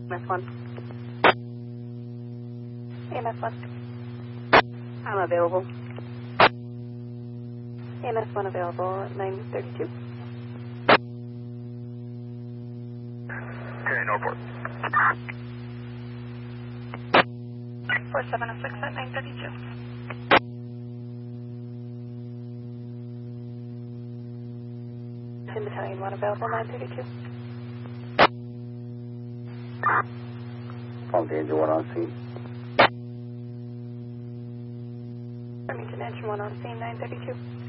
MS1. AMS-1. I'm available. AMS-1 available, 932. Okay, Norfolk. 4706 at 932. Battalion 1 available, 932. Pump engine 1 on scene. Remington engine 1 on scene, 932.